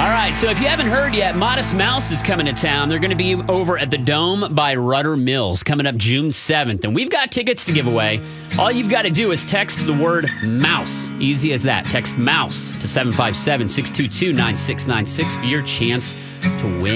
All right, so if you haven't heard yet, Modest Mouse is coming to town. They're going to be over at the Dome by Rudder Mills coming up June 7th. And we've got tickets to give away. All you've got to do is text the word mouse. Easy as that. Text mouse to 757-622-9696 for your chance to win.